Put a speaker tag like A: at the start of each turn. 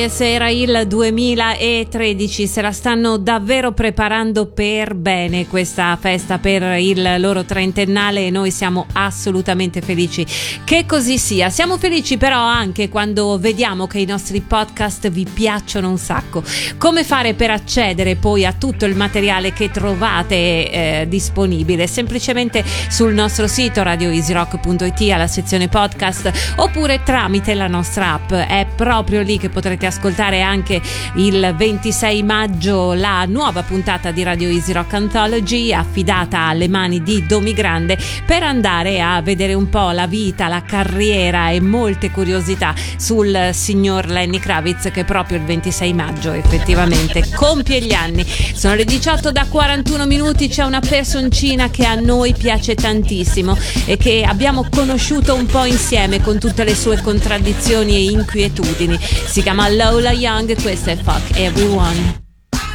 A: Se era il 2013, se la stanno davvero preparando per bene questa festa per il loro trentennale e noi siamo assolutamente felici che così sia. Siamo felici però anche quando vediamo che i nostri podcast vi piacciono un sacco. Come fare per accedere poi a tutto il materiale che trovate disponibile? Semplicemente sul nostro sito radioeasyrock.it alla sezione podcast, oppure tramite la nostra app. È proprio lì che potrete ascoltare anche il 26 maggio la nuova puntata di Radio Easy Rock Anthology, affidata alle mani di Domi Grande, per andare a vedere un po' la vita, la carriera e molte curiosità sul signor Lenny Kravitz, che proprio il 26 maggio effettivamente compie gli anni. Sono le 18:41, c'è una personcina che a noi piace tantissimo e che abbiamo conosciuto un po' insieme con tutte le sue contraddizioni e inquietudini. Si chiama Lola Young, questa è Fuck Everyone.